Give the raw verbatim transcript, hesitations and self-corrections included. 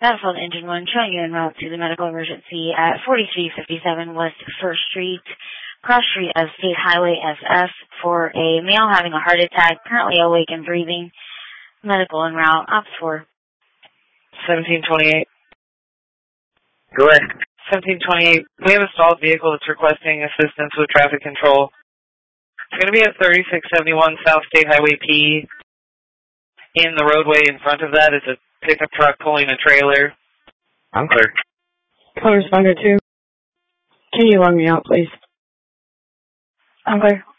Battlefield Engine one, showing you en route to the medical emergency at forty-three fifty-seven West first Street, cross street of State Highway S F, for a male having a heart attack, currently awake and breathing. Medical en route, Ops four. seventeen twenty-eight. Go ahead. seventeen twenty-eight. We have a stalled vehicle that's requesting assistance with traffic control. It's going to be at thirty-six seventy-one South State Highway P. In the roadway in front of that is a pickup truck pulling a trailer. I'm clear. Call responder two. Can you log me out, please? I'm clear.